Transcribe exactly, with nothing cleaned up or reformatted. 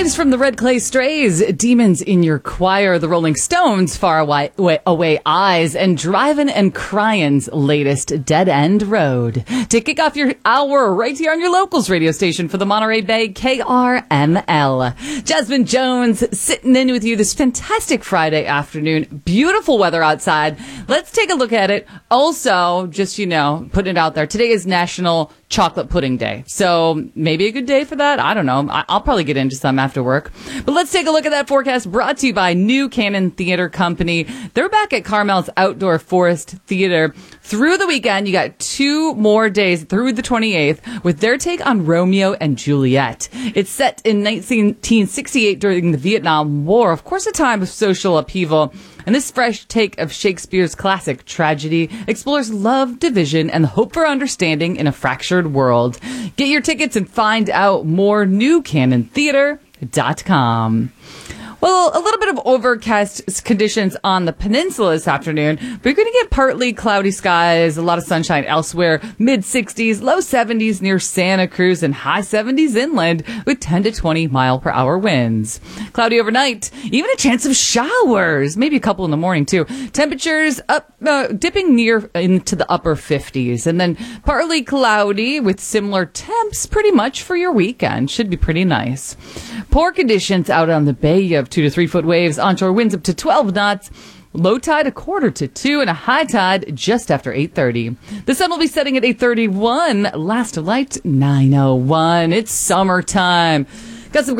latest from the Red Clay Strays, Demons in Your Choir, the Rolling Stones, Far Away, away Eyes, and Drivin' and Cryin's latest Dead End Road. To kick off your hour right here on your locals radio station for the Monterey Bay, K R M L. Jasmine Jones sitting in with you this fantastic Friday afternoon. Beautiful weather outside. Let's take a look at it. Also, just, you know, putting it out there, today is National Chocolate Pudding Day. So maybe a good day for that. I don't know. I'll probably get into some after work. But let's take a look at that forecast brought to you by New Cannon Theater Company. They're back at Carmel's Outdoor Forest Theater. Through the weekend, you got two more days through the twenty-eighth with their take on Romeo and Juliet. It's set in nineteen sixty-eight during the Vietnam War, of course, a time of social upheaval. And this fresh take of Shakespeare's classic tragedy explores love, division, and the hope for understanding in a fractured world. Get your tickets and find out more. new cannon theater dot com. Well, a little bit of overcast conditions on the peninsula this afternoon, but you're going to get partly cloudy skies, a lot of sunshine elsewhere, mid sixties, low seventies near Santa Cruz, and high seventies inland with ten to twenty mile per hour winds. Cloudy overnight, even a chance of showers, maybe a couple in the morning too. Temperatures up, uh, dipping near into the upper fifties, and then partly cloudy with similar temps pretty much for your weekend. Should be pretty nice. Poor conditions out on the bay. You have two to three foot waves, onshore winds up to twelve knots, low tide a quarter to two, and a high tide just after eight thirty. The sun will be setting at eight thirty-one. Last light nine oh one. It's summertime. Got some